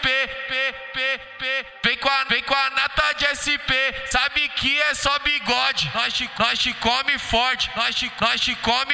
Vem com a nata de SP, sabe que é só bigode. Nós te come forte, nós te come